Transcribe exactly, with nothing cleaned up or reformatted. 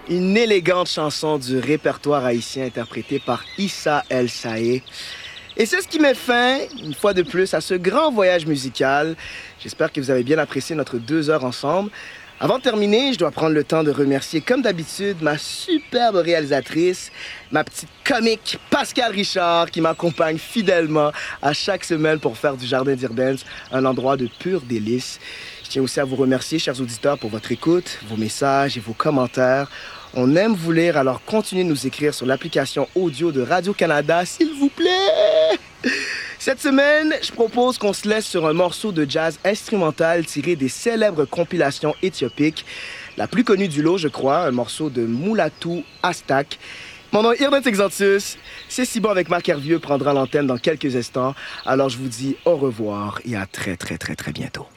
Une élégante chanson du répertoire haïtien interprétée par Issa El Saé. Et c'est ce qui met fin, une fois de plus, à ce grand voyage musical. J'espère que vous avez bien apprécié notre deux heures ensemble. Avant de terminer, je dois prendre le temps de remercier, comme d'habitude, ma superbe réalisatrice, ma petite comique Pascal Richard, qui m'accompagne fidèlement à chaque semaine pour faire du Jardin d'Irbenz un endroit de pur délice. Je tiens aussi à vous remercier, chers auditeurs, pour votre écoute, vos messages et vos commentaires. On aime vous lire, alors continuez de nous écrire sur l'application audio de Radio-Canada, s'il vous plaît. Cette semaine, je propose qu'on se laisse sur un morceau de jazz instrumental tiré des célèbres compilations éthiopiques. La plus connue du lot, je crois, un morceau de Moulatou Astak. Mon nom est Irbenz Exantius. C'est si bon avec Marc Hervieux prendra l'antenne dans quelques instants. Alors je vous dis au revoir et à très très très très bientôt.